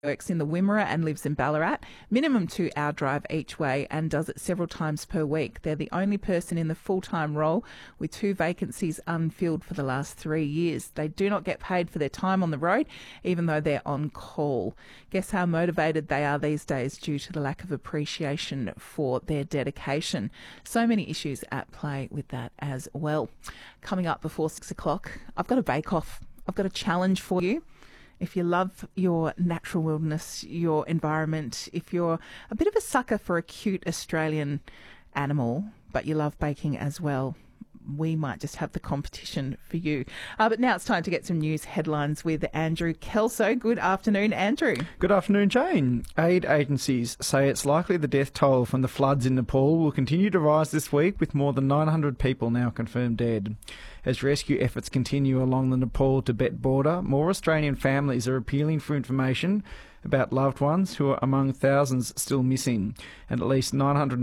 works in the Wimmera and lives in Ballarat. Minimum 2-hour drive each way and does it several times per week. They're the only person in the full-time role with 2 vacancies unfilled for the last 3 years. They do not get paid for their time on the road, even though they're on call. Guess how motivated they are these days due to the lack of appreciation for their dedication. So many issues at play with that as well. Coming up before 6 o'clock, I've got a bake-off. I've got a challenge for you. If you love your natural wilderness, your environment, if you're a bit of a sucker for a cute Australian animal, but you love baking as well, we might just have the competition for you. But now it's time to get some news headlines with Andrew Kelso. Good afternoon, Andrew. Good afternoon, Jane. Aid agencies say it's likely the death toll from the floods in Nepal will continue to rise this week, with more than 900 people now confirmed dead. As rescue efforts continue along the Nepal-Tibet border, more Australian families are appealing for information about loved ones who are among thousands still missing, and at least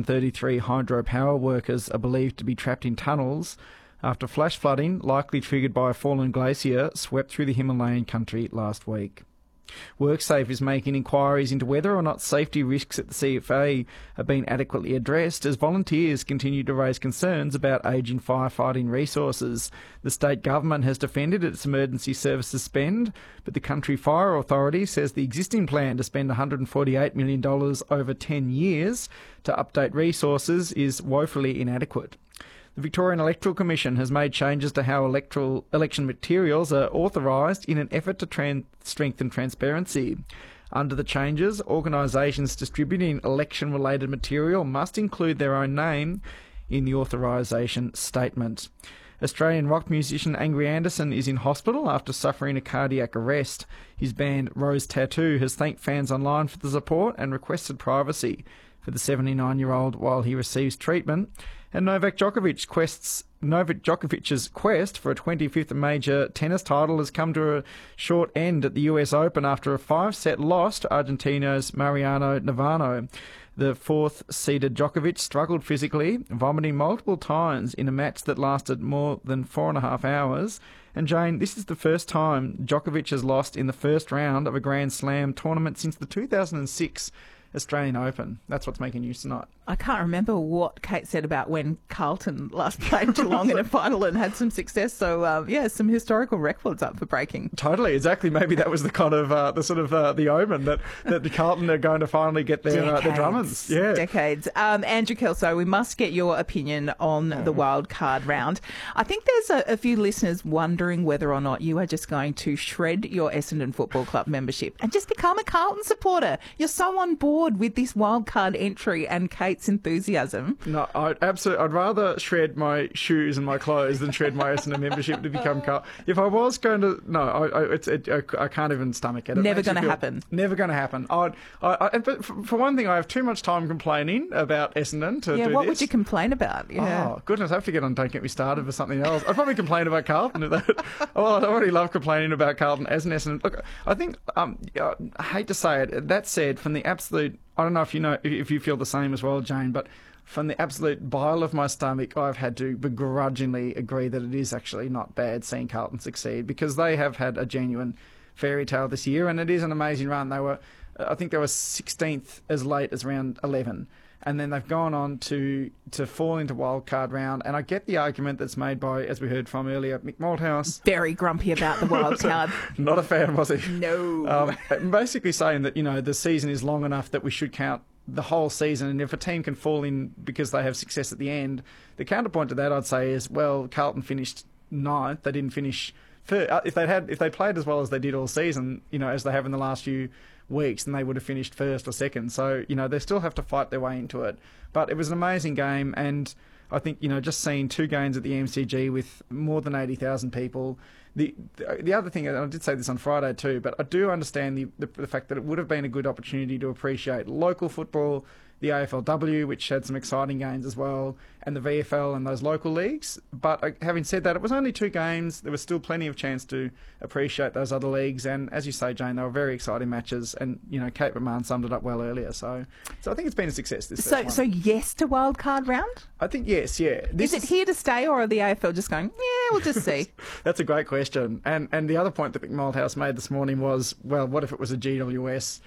933 hydropower workers are believed to be trapped in tunnels after flash flooding, likely triggered by a fallen glacier, swept through the Himalayan country last week. WorkSafe is making inquiries into whether or not safety risks at the CFA are being adequately addressed as volunteers continue to raise concerns about ageing firefighting resources. The state government has defended its emergency services spend, but the Country Fire Authority says the existing plan to spend $148 million over 10 years to update resources is woefully inadequate. The Victorian Electoral Commission has made changes to how election materials are authorised in an effort to strengthen transparency. Under the changes, organisations distributing election-related material must include their own name in the authorisation statement. Australian rock musician Angry Anderson is in hospital after suffering a cardiac arrest. His band Rose Tattoo has thanked fans online for the support and requested privacy for the 79-year-old while he receives treatment. And Novak Djokovic's quest for a 25th major tennis title has come to a short end at the US Open after a 5-set loss to Argentina's Mariano Navano. The 4th-seeded Djokovic struggled physically, vomiting multiple times in a match that lasted more than 4.5 hours. And Jane, this is the first time Djokovic has lost in the first round of a Grand Slam tournament since the 2006 Australian Open. That's what's making news tonight. I can't remember what Kate said about when Carlton last played Geelong in a final and had some success. So, some historical records up for breaking. Totally, exactly. Maybe that was the kind of the omen that the Carlton are going to finally get their Drummonds. Yeah, decades. Andrew Kelso, we must get your opinion on the wild card round. I think there's a few listeners wondering whether or not you are just going to shred your Essendon Football Club membership and just become a Carlton supporter. You're so on board with this wild card entry and Kate's enthusiasm. No, I'd rather shred my shoes and my clothes than shred my Essendon membership to become Carlton. If I was going to, I can't even stomach it. Never going to happen. Never going to happen. But for one thing, I have too much time complaining about Essendon to do this. What would you complain about? Yeah. Oh, goodness, I have to get on Don't Get Me Started for something else. I'd probably complain about Carlton. I already love complaining about Carlton as an Essendon. Look, I think, I hate to say it, that said, from the absolute, I don't know if you feel the same as well, Jane, but from the absolute bile of my stomach, I've had to begrudgingly agree that it is actually not bad seeing Carlton succeed, because they have had a genuine fairy tale this year, and it is an amazing run. I think they were 16th as late as round 11, and then they've gone on to fall into wildcard round. And I get the argument that's made by, as we heard from earlier, Mick Malthouse. Very grumpy about the wildcard. Not a fan, was he? No. Basically saying that, the season is long enough that we should count the whole season, and if a team can fall in because they have success at the end, the counterpoint to that, I'd say, is, well, Carlton finished 9th. They didn't finish first. If they played as well as they did all season, as they have in the last few weeks, then they would have finished first or second. So, they still have to fight their way into it. But it was an amazing game, and I think, just seeing 2 games at the MCG with more than 80,000 people. The other thing, and I did say this on Friday too, but I do understand the fact that it would have been a good opportunity to appreciate local football, the AFLW, which had some exciting games as well, and the VFL and those local leagues. But having said that, it was only 2 games. There was still plenty of chance to appreciate those other leagues. And as you say, Jane, they were very exciting matches. And, Kate McMahon summed it up well earlier. So I think it's been a success this season. So yes to wildcard round? I think yes, yeah. Is it here to stay, or are the AFL just going, we'll just see? That's a great question. And the other point that Mick Malthouse made this morning was, well, what if it was a GWS